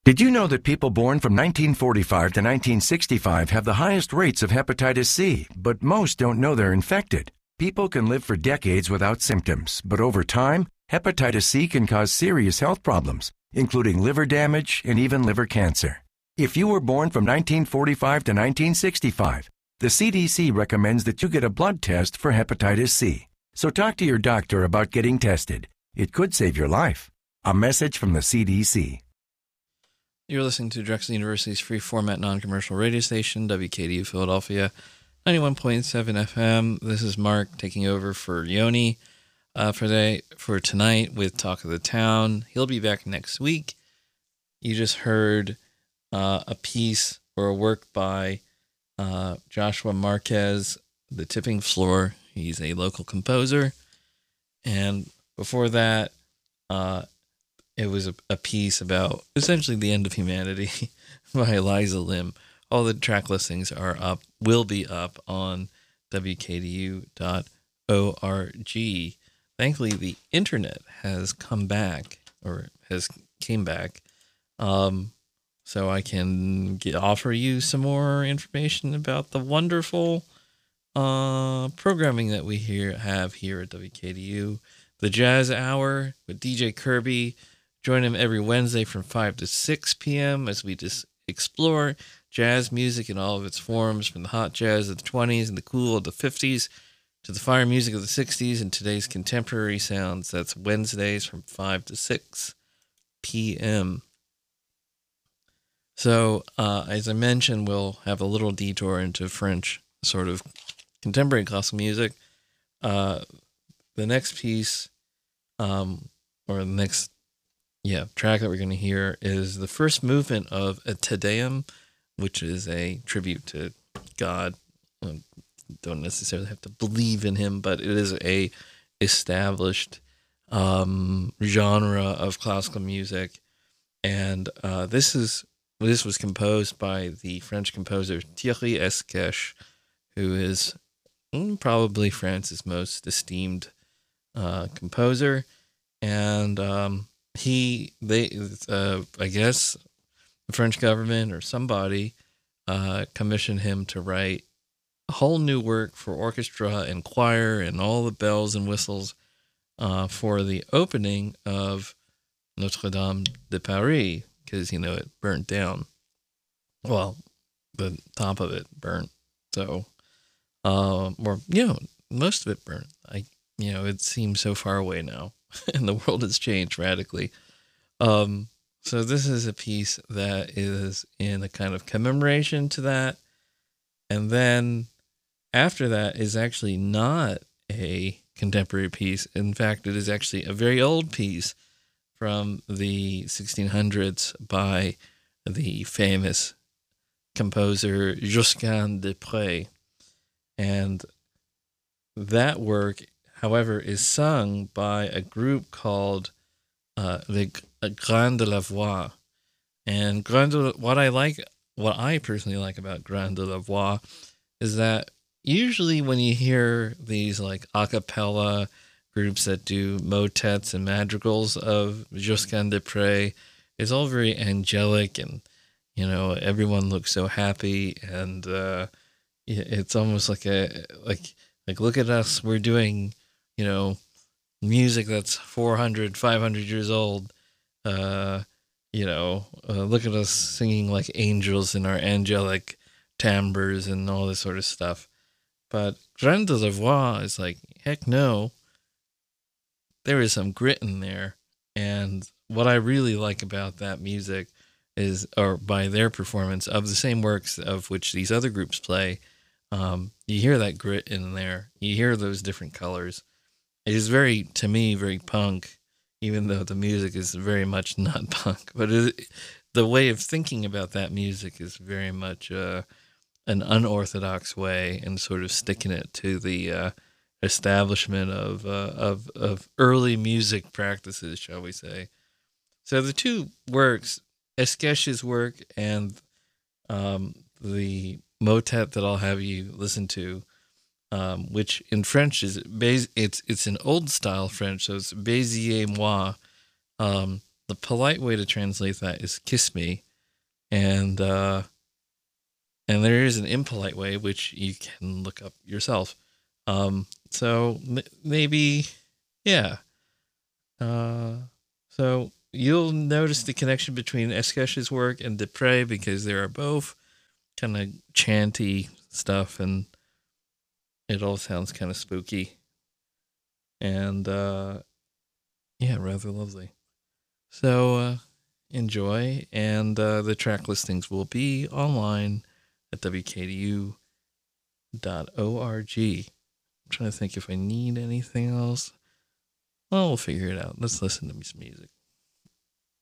Did you know that people born from 1945 to 1965 have the highest rates of hepatitis C, but most don't know they're infected? People can live for decades without symptoms, but over time, hepatitis C can cause serious health problems, including liver damage and even liver cancer. If you were born from 1945 to 1965, the CDC recommends that you get a blood test for hepatitis C. So talk to your doctor about getting tested. It could save your life. A message from the CDC. You're listening to Drexel University's free format non-commercial radio station, WKDU Philadelphia, 91.7 FM. This is Mark taking over for Yoni for tonight with Talk of the Town. He'll be back next week. You just heard a piece or a work by Joshua Marquez, The Tipping Floor. He's a local composer. And before that, it was a piece about essentially the end of humanity by Eliza Lim. All the track listings are up, will be up on wkdu.org. Thankfully, the internet has come back, or came back, so I can offer you some more information about the wonderful programming that we have here at WKDU. The Jazz Hour with DJ Kirby. Join him every Wednesday from 5 to 6 p.m. as we just explore jazz music in all of its forms, from the hot jazz of the 20s and the cool of the 50s to the fire music of the 60s and today's contemporary sounds. That's Wednesdays from 5 to 6 p.m. So, as I mentioned, we'll have a little detour into French sort of contemporary classical music. The next piece, or the next track that we're going to hear is the first movement of a Te Deum, which is a tribute to God. Don't necessarily have to believe in him, but it is a established genre of classical music. And this was composed by the French composer Thierry Esquèche, who is probably France's most esteemed composer. And I guess the French government or somebody commissioned him to write a whole new work for orchestra and choir and all the bells and whistles for the opening of Notre Dame de Paris, because, it burnt down. Well, the top of it burnt. So, most of it burnt. It seems so far away now. And the world has changed radically. So this is a piece that is in a kind of commemoration to that. And then after that is actually not a contemporary piece. In fact, it is actually a very old piece from the 1600s by the famous composer Josquin des Prez. And that work, however, is sung by a group called Les Grains de la Voix. And what I personally like about Grains de la Voix is that usually when you hear these like a cappella groups that do motets and madrigals of Josquin des Prez, it's all very angelic, and everyone looks so happy, and it's almost like look at us, we're doing music that's 400, 500 years old. Look at us singing like angels in our angelic timbres and all this sort of stuff. But Grains de la Voix is like, heck no. There is some grit in there. And what I really like about that music or by their performance of the same works of which these other groups play, you hear that grit in there. You hear those different colors. It is to me, very punk, even though the music is very much not punk. But the way of thinking about that music is very much an unorthodox way, and sort of sticking it to the establishment of early music practices, shall we say. So the two works, Esquèche's work and the motet that I'll have you listen to, which in French is it's an old style French, so it's Baiser moi. the polite way to translate that is "kiss me," and there is an impolite way which you can look up yourself. So maybe, yeah. So you'll notice the connection between Eskesh's work and Dupre because they are both kind of chanty stuff, and it all sounds kind of spooky. And yeah, rather lovely. So enjoy, and the track listings will be online at wkdu.org. I'm trying to think if I need anything else. Well, we'll figure it out. Let's listen to some music.